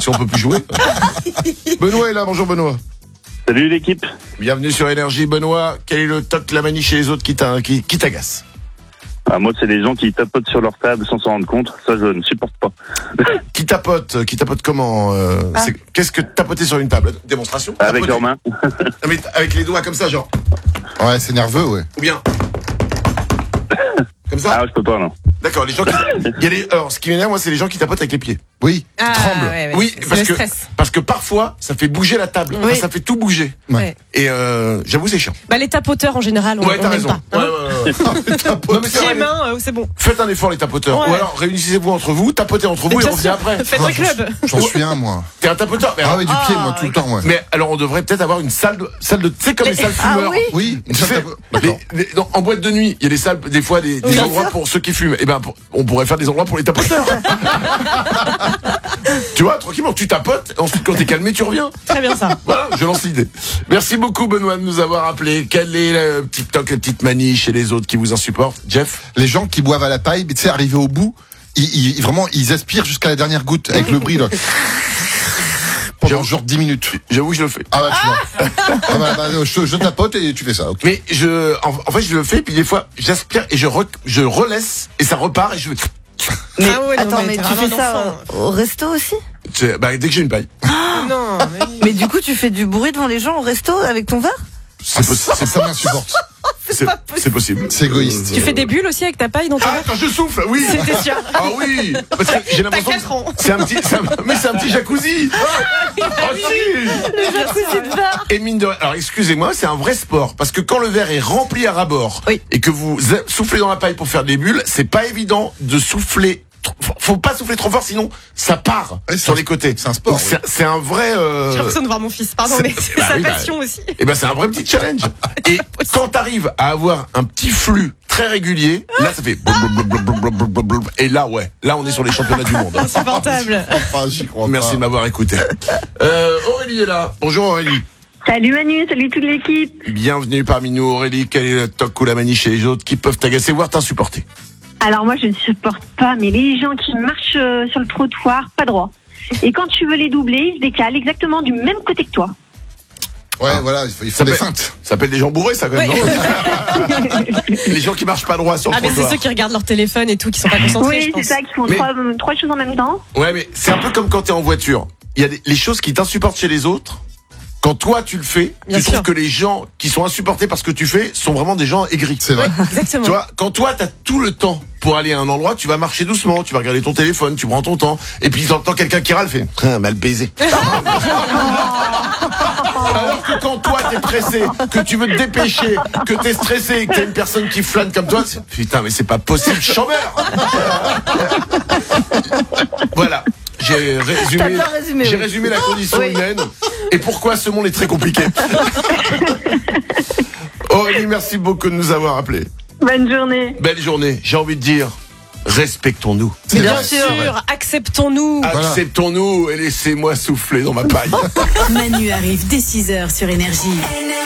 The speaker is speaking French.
si on peut plus jouer. Benoît est là, bonjour Benoît. Salut l'équipe. Bienvenue sur Énergie. Benoît, quel est le toc, la manie chez les autres qui t'agace? Moi, c'est les gens qui tapotent sur leur table sans s'en rendre compte. Ça, je ne supporte pas. Qui tapote comment Qu'est-ce que tapoter sur une table? Démonstration? Avec Tapoter. leurs mains. Non, mais avec les doigts comme ça, genre. Ouais, c'est nerveux, ouais. Ou bien. Comme ça? Ah, je peux pas, non. D'accord, les gens qui. Il y a les. Alors, ce qui m'énerve, moi, c'est les gens qui tapotent avec les pieds. Oui, Tremble. Ouais, Oui, c'est le stress. parce que parfois, ça fait bouger la table. Oui. Enfin, ça fait tout bouger. Ouais. Et j'avoue, c'est chiant. Bah, les tapoteurs en général, on Ouais, t'as n'aime raison. pas. Ouais. Non, mais c'est Les vrai. mains, c'est bon. Faites un effort, les tapoteurs. Ouais. Ou alors, réunissez-vous entre vous, tapotez entre vous et Bien revenez sûr. après. Faites un club. j'en suis un, moi. T'es un tapoteur. Mais, Ah ouais, du pied, moi, tout le temps, ouais. mais alors, on devrait peut-être avoir une salle de, tu sais, comme les salles fumeurs. Oui, Tu sais, d'accord. non, en boîte de nuit, il y a des salles, des fois, des endroits pour ceux qui fument. Et ben, on pourrait faire des endroits pour les tapoteurs. Tu vois, tranquillement, tu tapotes, ensuite quand t'es calmé, tu reviens. Très bien ça. Voilà, je lance l'idée. Merci beaucoup, Benoît, de nous avoir appelé. Quelle est la petite toc, la petite manie chez les autres qui vous insupportent? Jeff? Les gens qui boivent à la paille, mais tu sais, arrivés au bout, vraiment, ils aspirent jusqu'à la dernière goutte avec le bruit, là. Pendant genre 10 minutes. J'avoue, je le fais. Ah bah, tu vois. Ah bah, je tapote et tu fais ça, ok. Mais en fait, je le fais, puis des fois, j'aspire et je relaisse, et ça repart, et je fais. Mais Ah ouais, non, attends, mais mais t'es tu fais vraiment ça un enfant. au resto aussi? Dès que j'ai une paille. Non, Mais du coup, tu fais du bruit devant les gens au resto avec ton verre? C'est possible. Ça m'insupporte. C'est possible. C'est égoïste. tu fais des bulles aussi avec ta paille dans ton Ah, verre? quand je souffle, oui. C'était sûr. Ah oui. Parce que j'ai l'impression. T'as 4 ans. C'est un petit jacuzzi. Oh, si. Le jacuzzi de verre. Et mine de rien, alors excusez-moi, c'est un vrai sport parce que quand le verre est rempli à ras-bord Oui. et que vous soufflez dans la paille pour faire des bulles, c'est pas évident de souffler. Faut pas souffler trop fort, sinon ça part Ouais, sur les côtés. c'est un sport, Donc, oui. c'est un vrai. J'ai l'impression de voir mon fils, pardon, mais c'est bah sa oui, bah, passion aussi. Et ben c'est un vrai petit challenge. Et quand t'arrives à avoir un petit flux très régulier, là ça fait blablabla. Et là ouais, là on est sur les championnats du monde. Insupportable. Ah, j'y crois Merci pas. de m'avoir écouté. Aurélie est là. Bonjour Aurélie. Salut Manu, salut toute l'équipe. Bienvenue parmi nous Aurélie. Quelle est la toc ou la manie chez les autres qui peuvent t'agacer voire t'insupporter? Alors moi je ne supporte pas, mais les gens qui marchent sur le trottoir, pas droit. Et quand tu veux les doubler, ils se décalent exactement du même côté que toi. Ouais, voilà, il faut des feintes. Ça s'appelle des gens bourrés ça quand même, Ouais. non? Les gens qui marchent pas droit sur le Ah, mais c'est trottoir. ceux qui regardent leur téléphone et tout, qui sont pas concentrés, je Oui, pense. c'est ça, qui font Mais- trois choses en même temps. Ouais mais c'est un peu comme quand t'es en voiture. Il y a les choses qui t'insupportent chez les autres. Quand toi tu le fais, Bien tu trouves sûr. que les gens qui sont insupportés par ce que tu fais sont vraiment des gens aigris. C'est vrai. Exactement. Tu vois, quand toi t'as tout le temps pour aller à un endroit, tu vas marcher doucement, tu vas regarder ton téléphone, tu prends ton temps, et puis t'entends quelqu'un qui râle, fait mal baisé. Alors que quand toi t'es pressé, que tu veux te dépêcher, que t'es stressé, que t'as une personne qui flâne comme toi, putain mais c'est pas possible, chambeur. Voilà. J'ai T'as bien résumé, oui. résumé la condition Oui. humaine et pourquoi ce monde est très compliqué. Aurélie, merci beaucoup de nous avoir appelés. Bonne journée. Belle journée. J'ai envie de dire, respectons-nous. C'est Bien vrai, sûr, c'est vrai. acceptons-nous. Voilà. Acceptons-nous et laissez-moi souffler dans ma paille. Manu arrive dès 6h sur Énergie.